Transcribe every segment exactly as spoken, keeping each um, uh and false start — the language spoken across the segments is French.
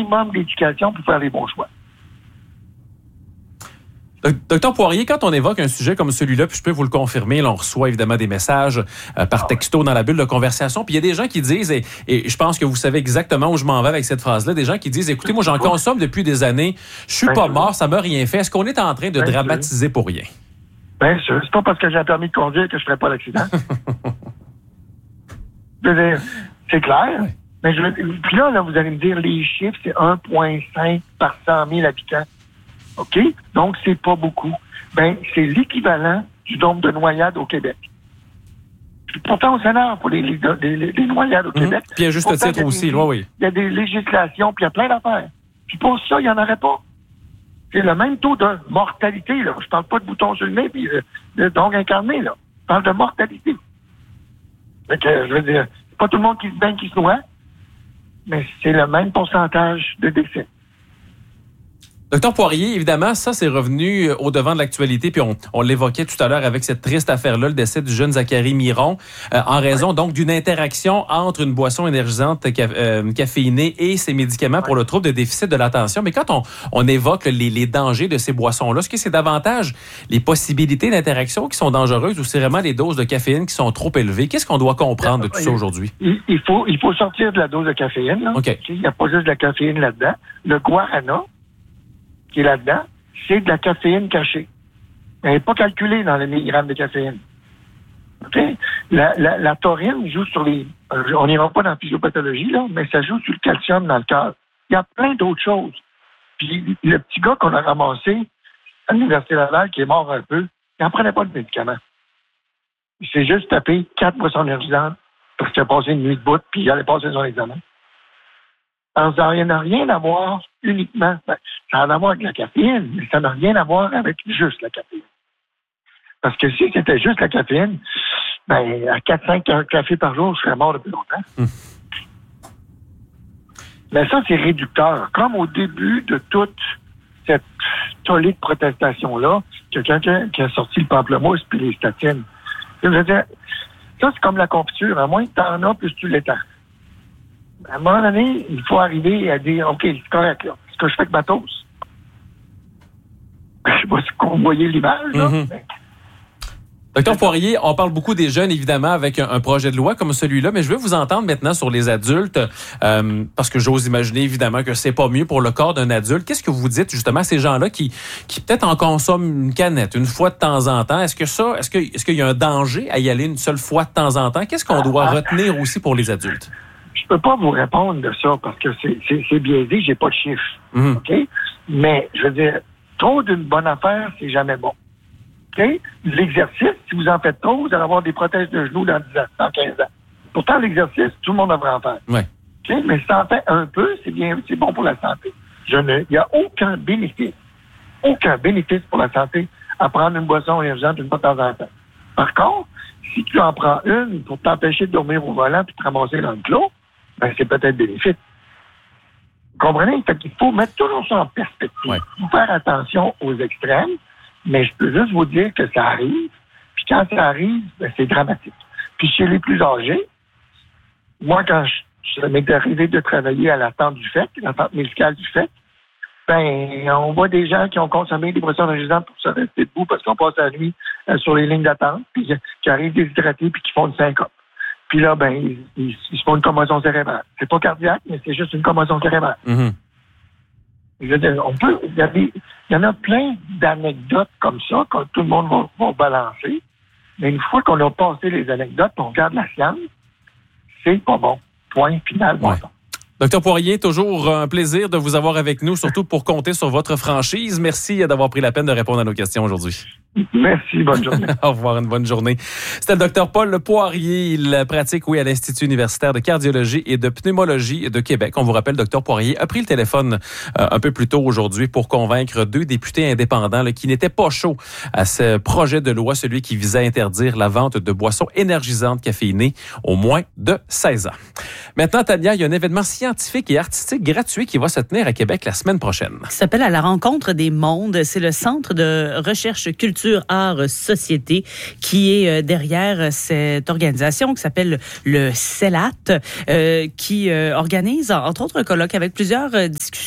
minimum d'éducation pour faire les bons choix. Docteur Poirier, quand on évoque un sujet comme celui-là, puis je peux vous le confirmer, là, on reçoit évidemment des messages euh, par texto dans la bulle de conversation, puis il y a des gens qui disent, et, et je pense que vous savez exactement où je m'en vais avec cette phrase-là, des gens qui disent, écoutez, moi j'en consomme depuis des années, je suis pas mort, ça m'a rien fait. Est-ce qu'on est en train de dramatiser pour rien? Bien sûr, c'est pas parce que j'ai un permis de conduire que je ferai pas d'accident. Je veux dire, c'est clair. Ouais. Mais je, puis là, là, vous allez me dire, les chiffres, c'est un virgule cinq par cent mille habitants. OK? Donc, c'est pas beaucoup. Ben, c'est l'équivalent du nombre de noyades au Québec. Puis pourtant, on s'énerve pour les, les, les, les noyades au mmh. Québec. Puis à juste pourtant, titre aussi, oui, oui. Il y a des législations, puis il y a plein d'affaires. Puis pour ça, il n'y en aurait pas. C'est le même taux de mortalité, là. Je parle pas de boutons sur le nez, puis euh, de dons incarnés, là. Je parle de mortalité. Fait que, je veux dire, c'est pas tout le monde qui se baigne qui se noie, mais c'est le même pourcentage de décès. Docteur Poirier, évidemment, ça, c'est revenu au devant de l'actualité, puis on, on l'évoquait tout à l'heure avec cette triste affaire-là, le décès du jeune Zachary Miron, euh, en raison donc d'une interaction entre une boisson énergisante ca- euh, caféinée et ses médicaments pour le trouble de déficit de l'attention. Mais quand on, on évoque les, les dangers de ces boissons-là, est-ce que c'est davantage les possibilités d'interaction qui sont dangereuses ou c'est vraiment les doses de caféine qui sont trop élevées? Qu'est-ce qu'on doit comprendre de tout ça aujourd'hui? Il, il, faut, il faut sortir de la dose de caféine. Là. Okay. Il n'y a pas juste de la caféine là-dedans. Le guarana, qui est là-dedans, c'est de la caféine cachée. Elle n'est pas calculée dans les milligrammes de caféine. Okay? La, la, la taurine joue sur les... On n'ira pas dans la physiopathologie, là, mais ça joue sur le calcium dans le cœur. Il y a plein d'autres choses. Puis le petit gars qu'on a ramassé à l'Université Laval, qui est mort un peu, il n'en prenait pas de médicaments. Il s'est juste tapé quatre boissons énergisantes parce qu'il a passé une nuit de bout, puis il allait passer son examen. Alors, ça n'a rien à voir uniquement. Ben, ça a à voir avec la caféine, mais ça n'a rien à voir avec juste la caféine. Parce que si c'était juste la caféine, ben, à quatre cinq cafés par jour, je serais mort depuis longtemps. Mmh. Mais ça, c'est réducteur. Comme au début de toute cette tollée de protestation-là, quelqu'un qui a, qui a sorti le pamplemousse puis les statines. Je veux dire, ça, c'est comme la confiture. À moins que tu en as, plus tu l'étends. À un moment donné, il faut arriver à dire, OK, c'est correct, là. Ce que je fais avec ma toast. Je sais pas si vous voyez l'image, là. Mm-hmm. Mais... Docteur Poirier, on parle beaucoup des jeunes, évidemment, avec un, un projet de loi comme celui-là, mais je veux vous entendre maintenant sur les adultes, euh, parce que j'ose imaginer, évidemment, que c'est pas mieux pour le corps d'un adulte. Qu'est-ce que vous dites, justement, à ces gens-là qui, qui peut-être en consomment une canette une fois de temps en temps? Est-ce que ça, est-ce que, est-ce qu'il y a un danger à y aller une seule fois de temps en temps? Qu'est-ce qu'on doit retenir aussi pour les adultes? Je peux pas vous répondre de ça parce que c'est, c'est, c'est biaisé, j'ai pas de chiffres. Mm-hmm. OK? Mais, je veux dire, trop d'une bonne affaire, c'est jamais bon. OK? L'exercice, si vous en faites trop, vous allez avoir des prothèses de genoux dans dix ans, dans quinze ans. Pourtant, l'exercice, tout le monde devrait en faire. Ouais. OK? Mais si ça en fait un peu, c'est bien, c'est bon pour la santé. Je ne, il n'y a aucun bénéfice, aucun bénéfice pour la santé à prendre une boisson énergisante une fois de temps en temps. Par contre, si tu en prends une pour t'empêcher de dormir au volant puis de te ramasser dans le clos, ben, c'est peut-être bénéfique. Vous comprenez? Fait qu'il faut mettre toujours ça en perspective. Ouais. Il faut faire attention aux extrêmes, mais je peux juste vous dire que ça arrive. Puis quand ça arrive, ben, c'est dramatique. Puis chez les plus âgés, moi, quand je, ça m'est arrivé de travailler à l'attente du F E C, l'attente médicale du F E C, ben, on voit des gens qui ont consommé des boissons énergisantes pour se rester debout parce qu'on passe la nuit euh, sur les lignes d'attente, puis qui arrivent déshydratés puis qui font une syncope. Puis là, ben, ils, ils, ils se font une commotion cérébrale. C'est pas cardiaque, mais c'est juste une commotion cérébrale. Mm-hmm. Je veux dire, on peut, il y a des, il y en a plein d'anecdotes comme ça que tout le monde va, va balancer. Mais une fois qu'on a passé les anecdotes, on regarde la science, c'est pas bon. Point final, bon. Ouais. Docteur Poirier, toujours un plaisir de vous avoir avec nous, surtout pour compter sur votre franchise. Merci d'avoir pris la peine de répondre à nos questions aujourd'hui. Merci, bonne journée. Au revoir, une bonne journée. C'était le docteur Paul Poirier. Il pratique, oui, à l'Institut universitaire de cardiologie et de pneumologie de Québec. On vous rappelle, docteur Poirier a pris le téléphone euh, un peu plus tôt aujourd'hui pour convaincre deux députés indépendants là, qui n'étaient pas chauds à ce projet de loi, celui qui visait à interdire la vente de boissons énergisantes caféinées aux moins de seize ans. Maintenant, Tania, il y a un événement scientifique et artistique gratuit qui va se tenir à Québec la semaine prochaine. Ça s'appelle À la rencontre des mondes. C'est le Centre de recherche culture Art Société qui est derrière cette organisation qui s'appelle le C E L A T, euh, qui euh, organise, entre autres, un colloque avec plusieurs discussions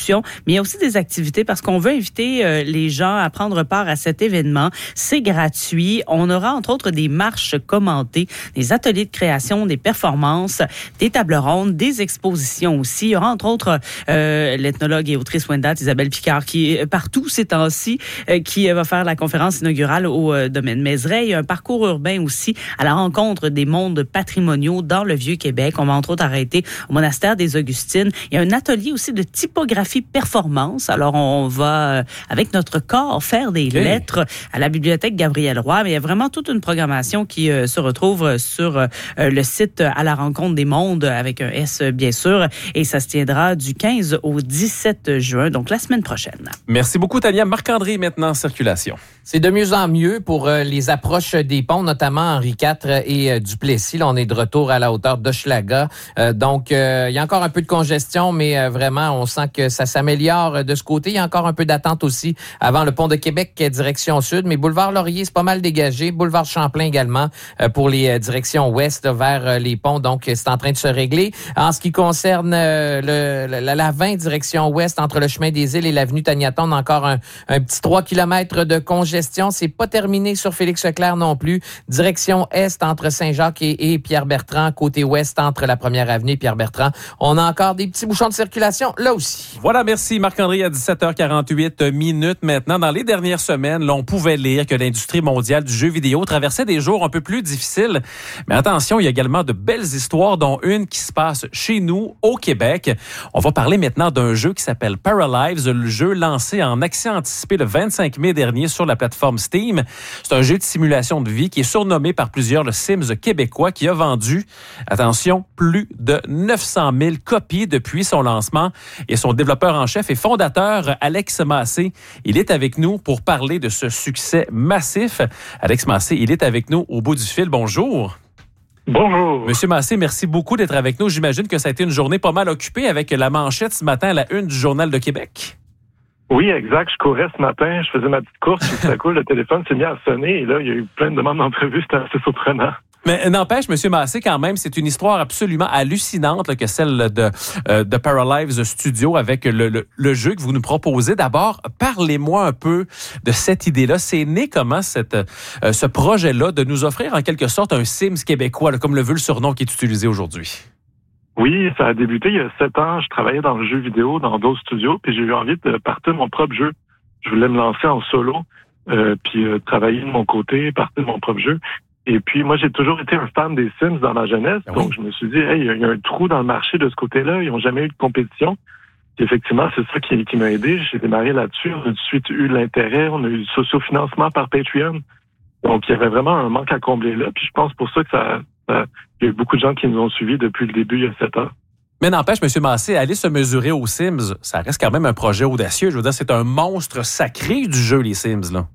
discussions, mais il y a aussi des activités parce qu'on veut inviter euh, les gens à prendre part à cet événement. C'est gratuit. On aura entre autres des marches commentées, des ateliers de création, des performances, des tables rondes, des expositions aussi. Il y aura entre autres euh, l'ethnologue et autrice Wendat Isabelle Picard qui est partout ces temps-ci, euh, qui va faire la conférence inaugurale au euh, domaine Mézeray. Il y a un parcours urbain aussi à la rencontre des mondes patrimoniaux dans le Vieux-Québec. On va entre autres arrêter au monastère des Augustines. Il y a un atelier aussi de typographie performance. Alors, on va, euh, avec notre corps, faire des hey. lettres à la bibliothèque Gabriel Roy. Mais il y a vraiment toute une programmation qui euh, se retrouve sur euh, le site À la rencontre des mondes, avec un S, bien sûr. Et ça se tiendra du quinze au dix-sept juin, donc la semaine prochaine. Merci beaucoup, Tania. Marc-André, maintenant, circulation. C'est de mieux en mieux pour euh, les approches des ponts, notamment Henri quatre et euh, Duplessis. Là, on est de retour à la hauteur d'Hochelaga. Euh, donc, euh, il y a encore un peu de congestion, mais euh, vraiment, on sent que ça s'améliore de ce côté. Il y a encore un peu d'attente aussi avant le pont de Québec, direction sud. Mais boulevard Laurier, c'est pas mal dégagé. Boulevard Champlain également euh, pour les euh, directions ouest vers euh, les ponts. Donc, c'est en train de se régler. En ce qui concerne euh, le, la, la vingt direction ouest entre le chemin des Îles et l'avenue Taniaton, on a encore un, un petit trois kilomètres de congestion. C'est pas terminé sur Félix-Leclerc non plus. Direction est entre Saint-Jacques et, et Pierre-Bertrand. Côté ouest entre la première avenue et Pierre-Bertrand. On a encore des petits bouchons de circulation là aussi. Voilà, merci Marc-André. À dix-sept heures quarante-huit minutes maintenant. Dans les dernières semaines, là, on pouvait lire que l'industrie mondiale du jeu vidéo traversait des jours un peu plus difficiles. Mais attention, il y a également de belles histoires, dont une qui se passe chez nous, au Québec. On va parler maintenant d'un jeu qui s'appelle Paralives, le jeu lancé en accès anticipé le vingt-cinq mai dernier sur la plateforme Steam. C'est un jeu de simulation de vie qui est surnommé par plusieurs le Sims québécois, qui a vendu, attention, plus de neuf cent mille copies depuis son lancement. Et son développeur en chef et fondateur, Alex Massé, il est avec nous pour parler de ce succès massif. Alex Massé, il est avec nous au bout du fil. Bonjour. Bonjour. Monsieur Massé, merci beaucoup d'être avec nous. J'imagine que ça a été une journée pas mal occupée avec la manchette ce matin à la une du Journal de Québec. Oui, exact. Je courais ce matin, je faisais ma petite course, puis tout à coup, le téléphone s'est mis à sonner, et là, il y a eu plein de demandes d'entrevue, c'était assez surprenant. Mais n'empêche, M. Massé, quand même, c'est une histoire absolument hallucinante là, que celle de, euh, de Paralives Studio avec le, le, le jeu que vous nous proposez. D'abord, parlez-moi un peu de cette idée-là. C'est né comment, cette, euh, ce projet-là, de nous offrir en quelque sorte un Sims québécois, là, comme le veut le surnom qui est utilisé aujourd'hui? Oui, ça a débuté il y a sept ans. Je travaillais dans le jeu vidéo, dans d'autres studios, puis j'ai eu envie de partir mon propre jeu. Je voulais me lancer en solo, euh, puis euh, travailler de mon côté, partir de mon propre jeu. Et puis, moi, j'ai toujours été un fan des Sims dans ma jeunesse. Ah oui. Donc, je me suis dit, hey, il y a un trou dans le marché de ce côté-là. Ils n'ont jamais eu de compétition. Puis, effectivement, c'est ça qui, qui m'a aidé. J'ai démarré là-dessus. On a tout de suite eu l'intérêt. On a eu du sociofinancement par Patreon. Donc, il y avait vraiment un manque à combler là. Puis, je pense pour ça que ça, ça il y a eu beaucoup de gens qui nous ont suivis depuis le début, il y a sept ans. Mais n'empêche, M. Massé, aller se mesurer aux Sims, ça reste quand même un projet audacieux. Je veux dire, c'est un monstre sacré du jeu, les Sims, là.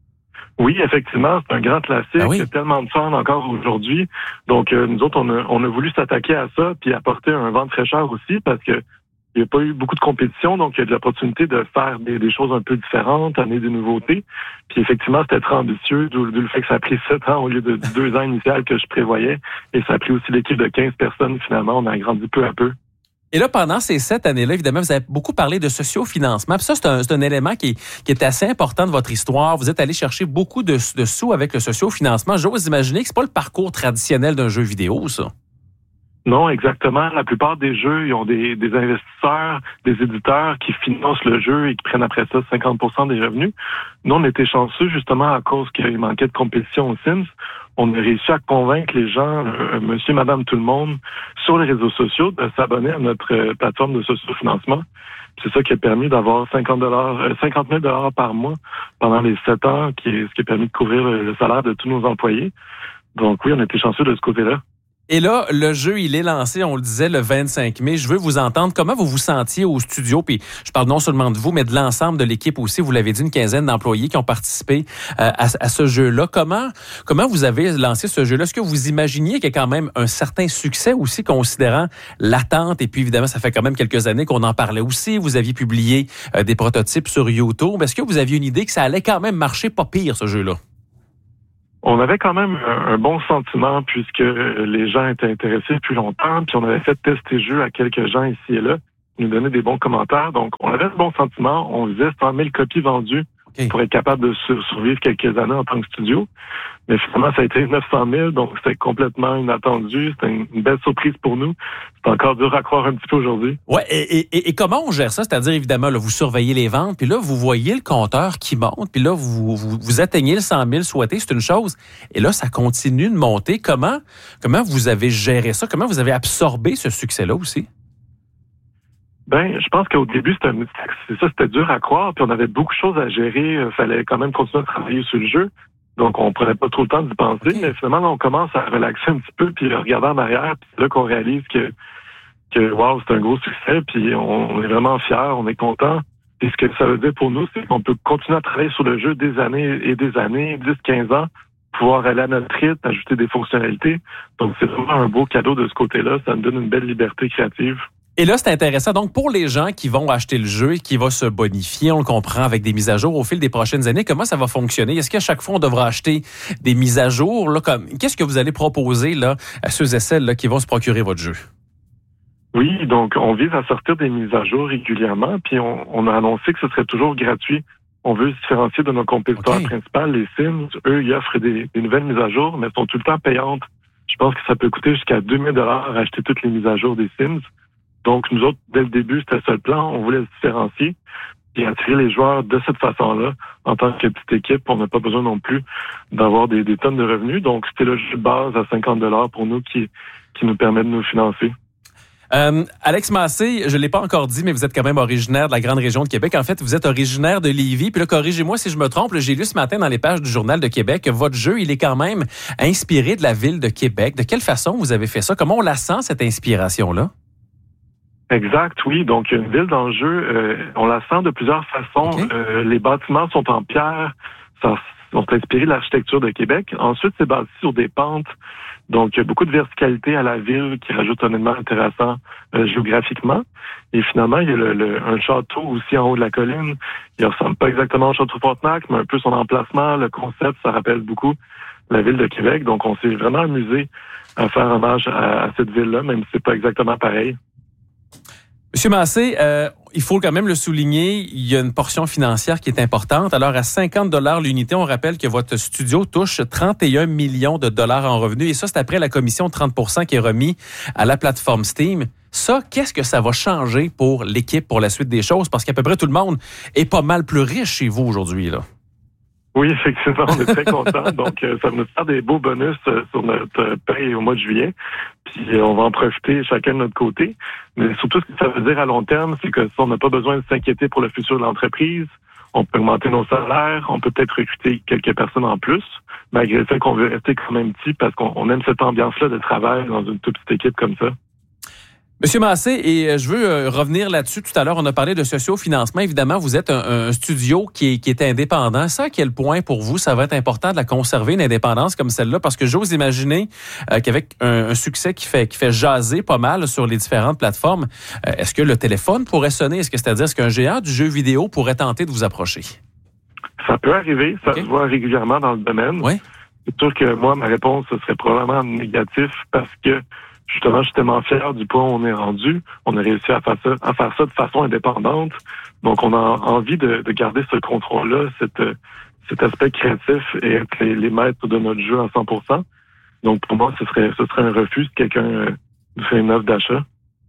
Oui, effectivement, c'est un grand classique. Ah oui? Il y a tellement de fans encore aujourd'hui. Donc, euh, nous autres, on a, on a voulu s'attaquer à ça puis apporter un vent de fraîcheur aussi parce que il n'y a pas eu beaucoup de compétition, donc il y a de l'opportunité de faire des, des choses un peu différentes, amener des nouveautés. Puis effectivement, c'était très ambitieux, d'où, d'où le fait que ça a pris sept ans au lieu de deux ans initial que je prévoyais. Et ça a pris aussi l'équipe de quinze personnes. Finalement, on a agrandi peu à peu. Et là, pendant ces sept années-là, évidemment, vous avez beaucoup parlé de sociofinancement. Puis ça, c'est un, c'est un élément qui, qui est assez important de votre histoire. Vous êtes allé chercher beaucoup de, de sous avec le sociofinancement. J'ose imaginer que c'est pas le parcours traditionnel d'un jeu vidéo, ça. Non, exactement. La plupart des jeux, ils ont des, des investisseurs, des éditeurs qui financent le jeu et qui prennent après ça cinquante pour cent des revenus. Nous, on était chanceux justement à cause qu'il manquait de compétition aux Sims. On a réussi à convaincre les gens, euh, monsieur, madame, tout le monde, sur les réseaux sociaux, de s'abonner à notre euh, plateforme de sociofinancement. C'est ça qui a permis d'avoir cinquante dollars, euh, cinquante mille dollars par mois pendant les sept ans, qui est ce qui a permis de couvrir le, le salaire de tous nos employés. Donc oui, on était chanceux de ce côté-là. Et là, le jeu, il est lancé, on le disait, le vingt-cinq mai. Je veux vous entendre. Comment vous vous sentiez au studio? Puis je parle non seulement de vous, mais de l'ensemble de l'équipe aussi. Vous l'avez dit, une quinzaine d'employés qui ont participé euh, à, à ce jeu-là. Comment, comment vous avez lancé ce jeu-là? Est-ce que vous imaginiez qu'il y a quand même un certain succès aussi, considérant l'attente? Et puis, évidemment, ça fait quand même quelques années qu'on en parlait aussi. Vous aviez publié euh, des prototypes sur YouTube. Est-ce que vous aviez une idée que ça allait quand même marcher pas pire, ce jeu-là? On avait quand même un, un bon sentiment puisque les gens étaient intéressés depuis longtemps, puis on avait fait tester le jeu à quelques gens ici et là. qui nous donnaient des bons commentaires. Donc, on avait ce bon sentiment. On faisait cent mille copies vendues okay. pour être capable de sur- survivre quelques années en tant que studio. Mais finalement, ça a été neuf cent mille, donc c'était complètement inattendu. C'était une, une belle surprise pour nous. C'est encore dur à croire un petit peu aujourd'hui. Ouais, et, et, et comment on gère ça? C'est-à-dire, évidemment, là, vous surveillez les ventes, puis là, vous voyez le compteur qui monte, puis là, vous, vous, vous atteignez le cent mille souhaité, c'est une chose. Et là, ça continue de monter. Comment, comment vous avez géré ça? Comment vous avez absorbé ce succès-là aussi? Ben, je pense qu'au début, c'était, c'est ça, c'était dur à croire, puis on avait beaucoup de choses à gérer. Il fallait quand même continuer à travailler sur le jeu. Donc, on prenait pas trop le temps d'y penser, okay. mais finalement, là, on commence à relaxer un petit peu, puis à regarder en arrière, puis c'est là qu'on réalise que, que wow, c'est un gros succès, puis on, on est vraiment fiers, on est content. Et ce que ça veut dire pour nous, c'est qu'on peut continuer à travailler sur le jeu des années et des années, dix, quinze ans, pouvoir aller à notre rythme, ajouter des fonctionnalités. Donc, c'est vraiment un beau cadeau de ce côté-là. Ça nous donne une belle liberté créative. Et là, c'est intéressant. Donc, pour les gens qui vont acheter le jeu et qui va se bonifier, on le comprend avec des mises à jour au fil des prochaines années, comment ça va fonctionner? Est-ce qu'à chaque fois, on devra acheter des mises à jour? Là, comme, qu'est-ce que vous allez proposer là, à ceux et celles là, qui vont se procurer votre jeu? Oui, donc on vise à sortir des mises à jour régulièrement, puis on, on a annoncé que ce serait toujours gratuit. On veut se différencier de nos compétiteurs okay. principaux, les Sims. Eux, ils offrent des, des nouvelles mises à jour, mais elles sont tout le temps payantes. Je pense que ça peut coûter jusqu'à deux mille dollars à acheter toutes les mises à jour des Sims. Donc, nous autres, dès le début, c'était ça le plan. On voulait se différencier et attirer les joueurs de cette façon-là. En tant que petite équipe, on n'a pas besoin non plus d'avoir des, des tonnes de revenus. Donc, c'était le jeu de base à cinquante dollars pour nous qui, qui nous permet de nous financer. Euh, Alex Massé, je ne l'ai pas encore dit, mais vous êtes quand même originaire de la grande région de Québec. En fait, vous êtes originaire de Lévis. Puis là, corrigez-moi si je me trompe. Là, j'ai lu ce matin dans les pages du Journal de Québec que votre jeu, il est quand même inspiré de la ville de Québec. De quelle façon vous avez fait ça? Comment on la sent, cette inspiration-là? Exact, oui. Donc, une ville dans le jeu, euh, on la sent de plusieurs façons. Okay. Euh, les bâtiments sont en pierre, ça, sont inspirés de l'architecture de Québec. Ensuite, c'est bâti sur des pentes. Donc, il y a beaucoup de verticalité à la ville qui rajoute un élément intéressant euh, géographiquement. Et finalement, il y a le, le, un château aussi en haut de la colline. Il ne ressemble pas exactement au château Frontenac, mais un peu son emplacement, le concept, ça rappelle beaucoup la ville de Québec. Donc, on s'est vraiment amusé à faire hommage à, à cette ville-là, même si c'est pas exactement pareil. Monsieur Massé, euh, il faut quand même le souligner, il y a une portion financière qui est importante. Alors, à cinquante dollars l'unité, on rappelle que votre studio touche trente et un millions de dollars en revenus. Et ça, c'est après la commission de trente pour cent qui est remise à la plateforme Steam. Ça, qu'est-ce que ça va changer pour l'équipe, pour la suite des choses? Parce qu'à peu près tout le monde est pas mal plus riche chez vous aujourd'hui, là. Oui, effectivement, on est très contents. Donc, euh, ça va nous faire des beaux bonus euh, sur notre paye au mois de juillet. Puis, euh, on va en profiter chacun de notre côté. Mais surtout, ce que ça veut dire à long terme, c'est que si on n'a pas besoin de s'inquiéter pour le futur de l'entreprise, on peut augmenter nos salaires, on peut peut-être recruter quelques personnes en plus, malgré le fait qu'on veut rester quand même petit parce qu'on on aime cette ambiance-là de travail dans une toute petite équipe comme ça. Monsieur Massé, et je veux revenir là-dessus. Tout à l'heure, on a parlé de sociofinancement. Évidemment, vous êtes un, un studio qui est, qui est indépendant. Ça, à quel point, pour vous, ça va être important de la conserver, une indépendance comme celle-là? Parce que j'ose imaginer euh, qu'avec un, un succès qui fait, qui fait jaser pas mal sur les différentes plateformes, euh, est-ce que le téléphone pourrait sonner? Est-ce que c'est-à-dire est-ce qu'un géant du jeu vidéo pourrait tenter de vous approcher? Ça peut arriver. Ça okay. se voit régulièrement dans le domaine. Oui. C'est sûr que moi, ma réponse, ce serait probablement négatif parce que justement, je suis tellement fier du point où on est rendu. On a réussi à faire ça, à faire ça de façon indépendante. Donc, on a envie de, de garder ce contrôle-là, cette, cet aspect créatif et être les, les maîtres de notre jeu à cent pour cent. Donc, pour moi, ce serait, ce serait un refus si quelqu'un nous fait une offre d'achat.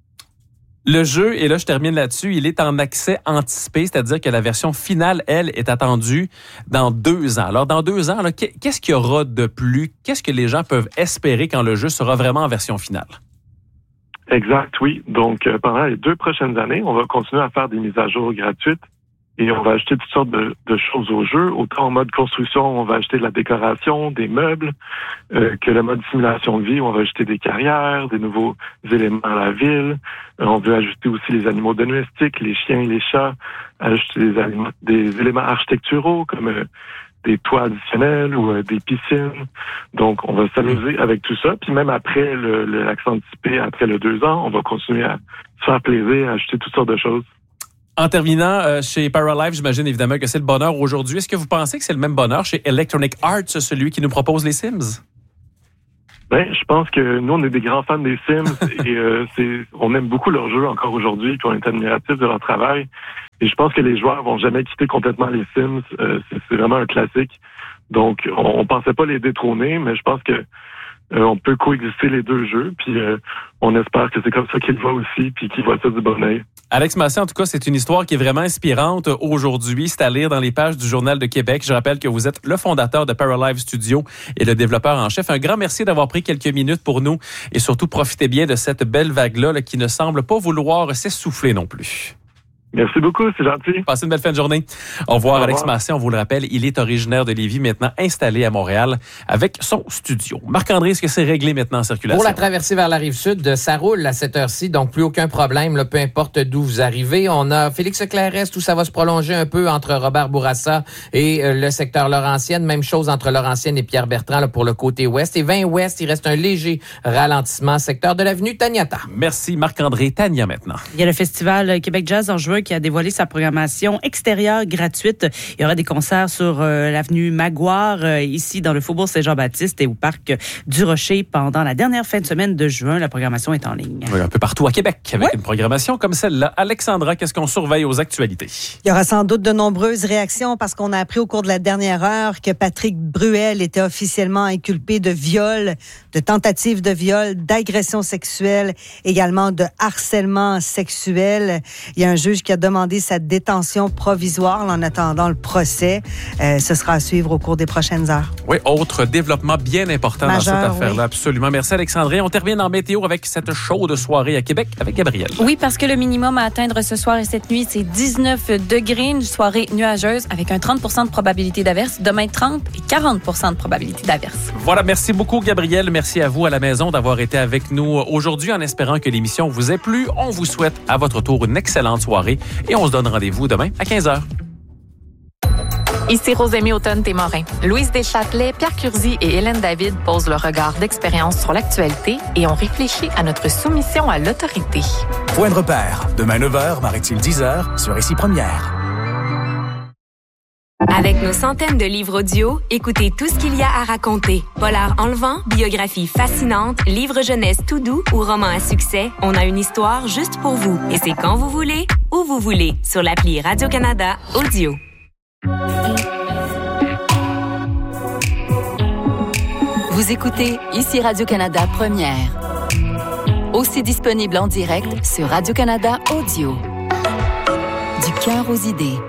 Le jeu, et là, je termine là-dessus, il est en accès anticipé, c'est-à-dire que la version finale, elle, est attendue dans deux ans. Alors, dans deux ans, là, qu'est-ce qu'il y aura de plus? Qu'est-ce que les gens peuvent espérer quand le jeu sera vraiment en version finale? Exact, oui. Donc, euh, pendant les deux prochaines années, on va continuer à faire des mises à jour gratuites et on va acheter toutes sortes de, de choses au jeu. Autant en mode construction, on va acheter de la décoration, des meubles, euh, que le mode simulation de vie, on va acheter des carrières, des nouveaux éléments à la ville. Euh, on veut ajouter aussi les animaux domestiques, les chiens et les chats, ajouter des, aliments, des éléments architecturaux comme euh, des toits additionnels ou euh, des piscines. Donc, on va s'amuser avec tout ça. Puis même après le, le, l'accès anticipé, après le deux ans, on va continuer à se faire plaisir, à acheter toutes sortes de choses. En terminant, euh, chez Paralive, j'imagine évidemment que c'est le bonheur aujourd'hui. Est-ce que vous pensez que c'est le même bonheur chez Electronic Arts, celui qui nous propose les Sims? Ben, je pense que nous, on est des grands fans des Sims et euh, c'est, on aime beaucoup leur jeu encore aujourd'hui, puis on est admiratifs de leur travail. Et je pense que les joueurs vont jamais quitter complètement les Sims. Euh, c'est, c'est vraiment un classique. Donc, on, on pensait pas les détrôner, mais je pense que euh, on peut coexister les deux jeux. Puis, euh, on espère que c'est comme ça qu'ils le voient aussi, puis qu'ils voient ça du bon œil. Alex Massé, en tout cas, c'est une histoire qui est vraiment inspirante aujourd'hui. C'est à lire dans les pages du Journal de Québec. Je rappelle que vous êtes le fondateur de Paralive Studio et le développeur en chef. Un grand merci d'avoir pris quelques minutes pour nous et surtout profitez bien de cette belle vague-là là, qui ne semble pas vouloir s'essouffler non plus. Merci beaucoup, c'est gentil. Passez une belle fin de journée. Au revoir, Au revoir. Alex Massé. On vous le rappelle, il est originaire de Lévis, maintenant installé à Montréal avec son studio. Marc-André, est-ce que c'est réglé maintenant en circulation? Pour la traversée vers la Rive-Sud, ça roule à cette heure-ci, donc plus aucun problème, là, peu importe d'où vous arrivez. On a Félix Clairest, où ça va se prolonger un peu entre Robert Bourassa et euh, le secteur Laurentienne. Même chose entre Laurentienne et Pierre-Bertrand là, pour le côté ouest. Et vingt ouest, il reste un léger ralentissement, secteur de l'avenue Taniata. Merci Marc-André. Tania maintenant. Il y a le Festival Québec Jazz en juin qui a dévoilé sa programmation extérieure gratuite. Il y aura des concerts sur euh, l'avenue Maguire, euh, ici dans le Faubourg Saint-Jean-Baptiste et au parc du Rocher pendant la dernière fin de semaine de juin. La programmation est en ligne. Oui, un peu partout à Québec avec ouais. une programmation comme celle-là. Alexandra, qu'est-ce qu'on surveille aux actualités? Il y aura sans doute de nombreuses réactions parce qu'on a appris au cours de la dernière heure que Patrick Bruel était officiellement inculpé de viol, de tentative de viol, d'agression sexuelle, également de harcèlement sexuel. Il y a un juge qui a demandé sa détention provisoire en attendant le procès. Euh, ce sera à suivre au cours des prochaines heures. Oui, autre développement bien important Majeur, dans cette affaire-là. Oui. Absolument. Merci Alexandré. On termine en météo avec cette chaude soirée à Québec avec Gabriel. Oui, parce que le minimum à atteindre ce soir et cette nuit, c'est dix-neuf degrés, une soirée nuageuse avec un trente pour cent de probabilité d'averse. Demain, trente et quarante pour cent de probabilité d'averse. Voilà, merci beaucoup Gabriel. Merci à vous à la maison d'avoir été avec nous aujourd'hui en espérant que l'émission vous ait plu. On vous souhaite à votre tour une excellente soirée et on se donne rendez-vous demain à quinze heures. Ici Rosémie Automne-Témorin. Louise Deschâtelet, Pierre Curzi et Hélène David posent leur regard d'expérience sur l'actualité et ont réfléchi à notre soumission à l'autorité. Point de repère. Demain neuf heures, paraît-il dix heures, sur Ici Première. Avec nos centaines de livres audio, écoutez tout ce qu'il y a à raconter. Polar enlevant, biographie fascinante, livre jeunesse tout doux ou roman à succès, on a une histoire juste pour vous. Et c'est quand vous voulez, où vous voulez, sur l'appli Radio-Canada Audio. Vous écoutez Ici Radio-Canada Première. Aussi disponible en direct sur Radio-Canada Audio. Du cœur aux idées.